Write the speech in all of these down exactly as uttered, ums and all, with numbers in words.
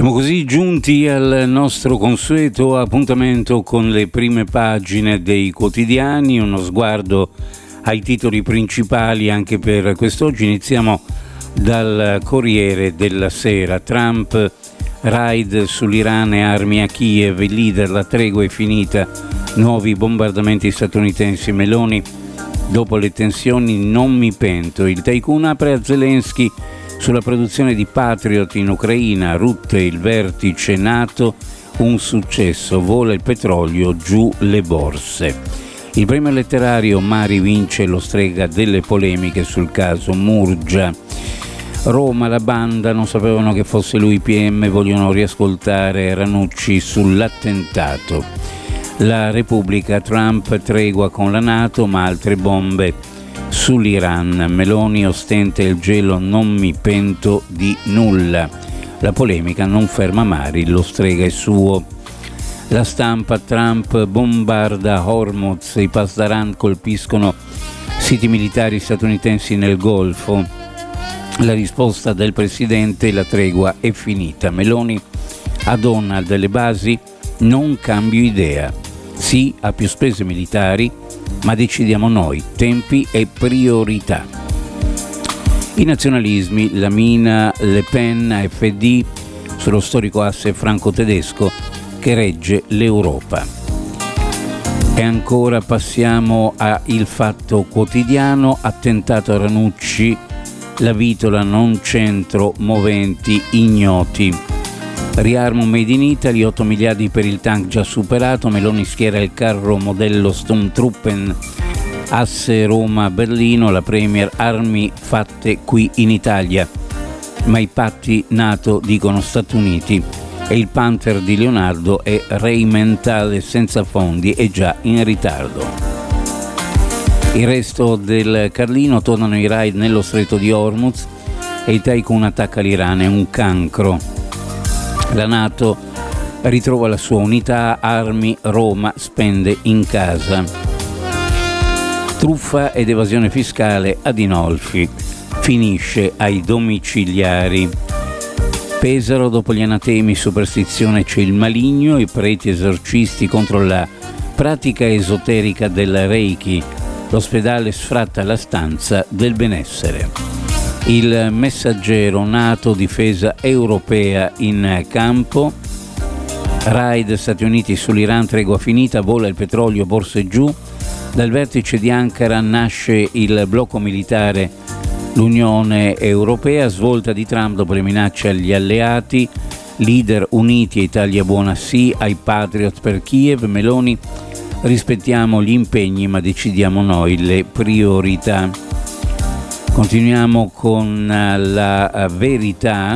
Siamo così giunti al nostro consueto appuntamento con le prime pagine dei quotidiani, uno sguardo ai titoli principali anche per quest'oggi. Iniziamo dal Corriere della Sera. Trump, raid sull'Iran e armi a Kiev, il leader, la tregua è finita, nuovi bombardamenti statunitensi. Meloni, dopo le tensioni non mi pento, il tycoon apre a Zelensky sulla produzione di Patriot in Ucraina. Rutte, il vertice NATO, un successo, vola il petrolio, giù le borse. Il premio letterario Mari vince lo strega delle polemiche sul caso Murgia. Roma, la banda, non sapevano che fosse lui P M, vogliono riascoltare Ranucci sull'attentato. La Repubblica, Trump, tregua con la NATO ma altre bombe sull'Iran. Meloni ostenta il gelo, non mi pento di nulla. La polemica non ferma Mari, lo strega è suo. La Stampa, Trump bombarda Hormuz, i Pasdaran colpiscono siti militari statunitensi nel Golfo. La risposta del presidente, la tregua è finita. Meloni a Donald, le basi, non cambio idea. Sì a più spese militari, ma decidiamo noi, tempi e priorità. I nazionalismi, Lamina, Le Pen, F D, sullo storico asse franco-tedesco che regge l'Europa. E ancora passiamo a Il Fatto Quotidiano, attentato a Ranucci, la vitola non centro, moventi ignoti. Riarmo Made in Italy, otto miliardi per il tank già superato, Meloni schiera il carro modello Sturmtruppen, asse Roma-Berlino, la Premier, armi fatte qui in Italia, ma i patti NATO dicono Stati Uniti, e il Panther di Leonardo è Rheinmetall senza fondi e già in ritardo. Il resto del Carlino, tornano i raid nello stretto di Hormuz e il tycoon attacca l'Iran, è un cancro. La NATO ritrova la sua unità, armi, Roma spende in casa. Truffa ed evasione fiscale ad Inolfi, finisce ai domiciliari. Pesaro, dopo gli anatemi, superstizione, c'è il maligno, i preti esorcisti contro la pratica esoterica del Reiki, l'ospedale sfratta la stanza del benessere. Il Messaggero, NATO, difesa europea in campo. Raid Stati Uniti sull'Iran, tregua finita, vola il petrolio, borse giù. Dal vertice di Ankara nasce il blocco militare, l'Unione Europea, svolta di Trump dopo le minacce agli alleati, leader uniti e Italia buona sì ai Patriot per Kiev. Meloni, rispettiamo gli impegni ma decidiamo noi le priorità. Continuiamo con la Verità.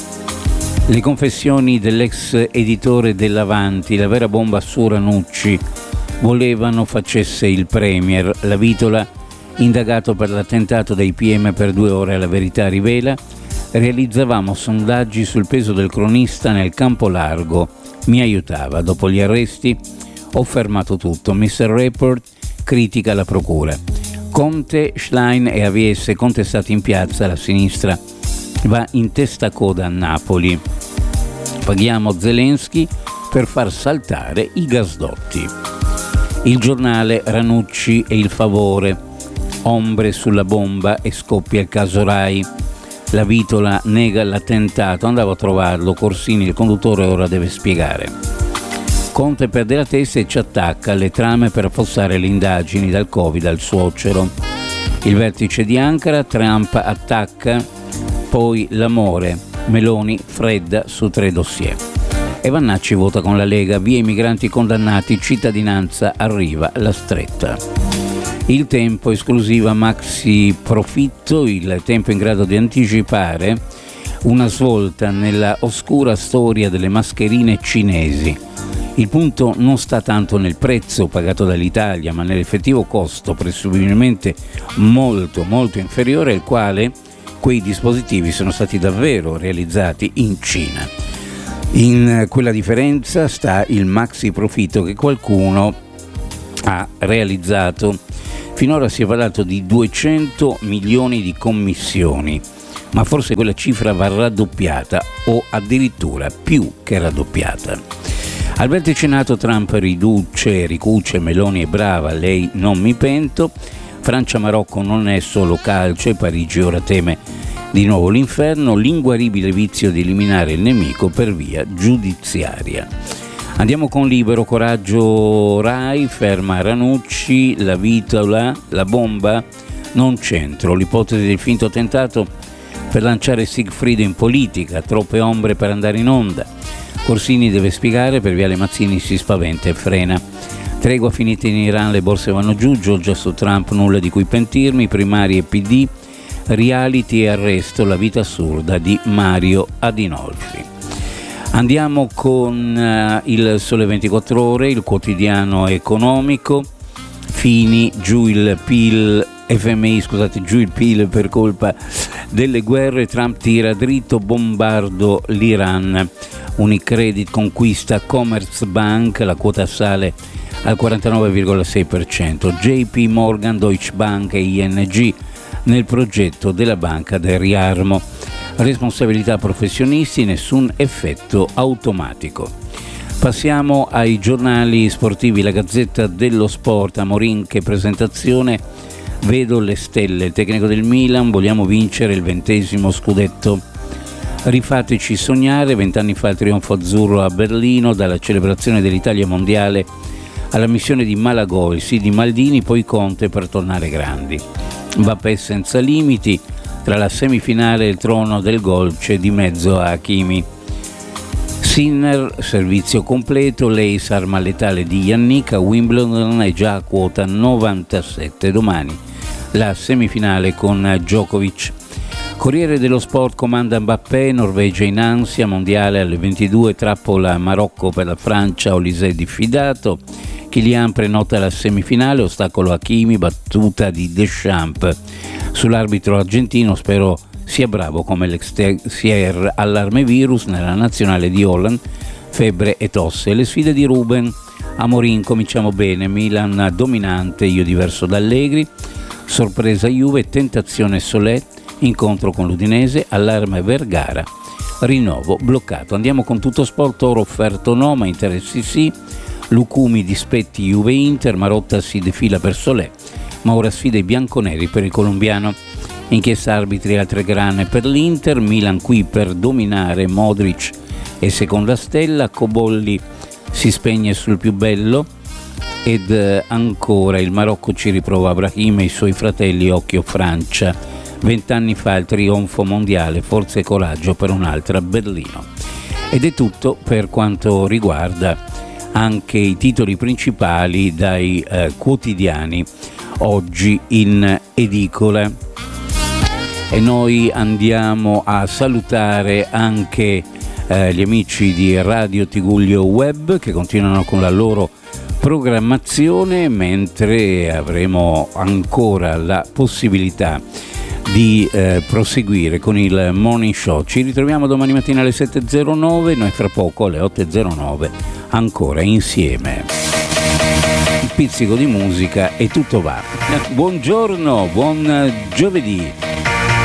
Le confessioni dell'ex editore dell'Avanti, la vera bomba su Ranucci, volevano facesse il Premier. La vitola, indagato per l'attentato dei P M per due ore, la Verità rivela: realizzavamo sondaggi sul peso del cronista nel campo largo, mi aiutava, dopo gli arresti ho fermato tutto. mister Report critica la procura. Conte, Schlein e A V S contestati in piazza, la sinistra va in testa coda a Napoli. Paghiamo Zelensky per far saltare i gasdotti. Il Giornale, Ranucci e il favore, ombre sulla bomba e scoppia il caso Rai. La vitola nega l'attentato, andavo a trovarlo, Corsini, il conduttore, ora deve spiegare. Conte perde la testa e ci attacca, le trame per affossare le indagini dal Covid al suocero. Il vertice di Ankara, Trump attacca, poi l'amore, Meloni fredda su tre dossier. E Vannacci vota con la Lega, via i migranti condannati, cittadinanza, arriva la stretta. Il Tempo, esclusiva maxi profitto, il Tempo in grado di anticipare una svolta nella oscura storia delle mascherine cinesi. Il punto non sta tanto nel prezzo pagato dall'Italia, ma nell'effettivo costo, presumibilmente molto molto inferiore, al quale quei dispositivi sono stati davvero realizzati in Cina. In quella differenza sta il maxi profitto che qualcuno ha realizzato. Finora si è parlato di duecento milioni di commissioni. ma forse quella cifra va raddoppiata o addirittura più che raddoppiata. Al vertice NATO Trump riduce, ricuce, Meloni è brava, lei non mi pento. Francia-Marocco non è solo calcio e Parigi ora teme di nuovo l'inferno, l'inguaribile vizio di eliminare il nemico per via giudiziaria. Andiamo con Libero, coraggio Rai, ferma Ranucci, la vitola, la bomba, non c'entro, l'ipotesi del finto tentato per lanciare Siegfried in politica, troppe ombre per andare in onda. Corsini deve spiegare, per Viale Mazzini si spaventa e frena. Tregua finita in Iran, le borse vanno giù, Giorgia su Trump, nulla di cui pentirmi, primari e P D, reality e arresto, la vita assurda di Mario Adinolfi. Andiamo con uh, il Sole ventiquattro Ore, il quotidiano economico, Fini, giù il P I L, F M I, scusate, giù il P I L per colpa delle guerre, Trump tira dritto, bombardo l'Iran, Unicredit conquista Commerzbank, la quota sale al quarantanove virgola sei per cento, J P Morgan, Deutsche Bank e I N G nel progetto della banca del riarmo. Responsabilità professionisti, nessun effetto automatico. Passiamo ai giornali sportivi, la Gazzetta dello Sport, Amorin che presentazione, vedo le stelle, il tecnico del Milan, vogliamo vincere il ventesimo scudetto. Rifateci sognare, vent'anni fa il trionfo azzurro a Berlino, dalla celebrazione dell'Italia mondiale alla missione di Malagoi, sì di Maldini, poi Conte per tornare grandi. Mbappé senza limiti, tra la semifinale e il trono del gol c'è di mezzo a Hakimi. Sinner, servizio completo, l'ace arma letale di Yannick a Wimbledon è già a quota novantasette. Domani la semifinale con Djokovic. Corriere dello Sport comanda Mbappé, Norvegia in ansia, mondiale alle ventidue, trappola Marocco per la Francia, Olise diffidato. Kylian prenota la semifinale, ostacolo Hakimi, battuta di Deschamps sull'arbitro argentino, spero sia bravo come l'ex-Sier allarme virus nella nazionale di Holland, febbre e tosse. Le sfide di Ruben, Amorin, cominciamo bene, Milan dominante, io diverso da Allegri, sorpresa Juve, tentazione Solé, incontro con l'Udinese, allarme Vergara, rinnovo bloccato. Andiamo con Tutto Sport, oro offerto no, ma interessi sì. Lucumi dispetti Juve Inter, Marotta si defila per Solé, ma ora sfida i bianconeri per il colombiano. Inchiesta arbitri altre grane per l'Inter, Milan qui per dominare, Modric e seconda stella, Cobolli si spegne sul più bello ed ancora il Marocco ci riprova Brahim e i suoi fratelli, occhio Francia. Vent'anni fa il trionfo mondiale, forza e coraggio per un'altra Berlino. Ed è tutto per quanto riguarda anche i titoli principali dai eh, quotidiani oggi in edicola. E noi andiamo a salutare anche eh, gli amici di Radio Tigullio Web che continuano con la loro programmazione, mentre avremo ancora la possibilità di eh, proseguire con il Morning Show. Ci ritroviamo domani mattina alle sette e zero nove, noi fra poco alle otto e zero nove ancora insieme. Il pizzico di musica e tutto va. Buongiorno, buon giovedì.